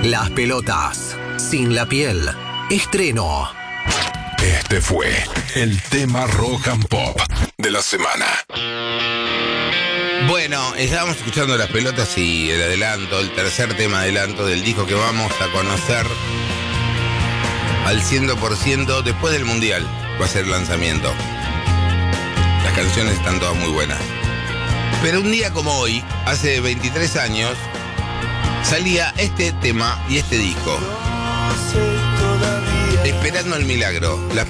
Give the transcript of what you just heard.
Las pelotas sin la piel. Estreno. Este fue el tema rock and pop de la semana. Bueno, estábamos escuchando Las pelotas y el adelanto, el tercer tema adelanto del disco que vamos a conocer al 100% después del Mundial. Va a ser el lanzamiento. Las canciones están todas muy buenas. Pero un día como hoy, hace 23 años, salía este tema y este disco. Esperando el milagro.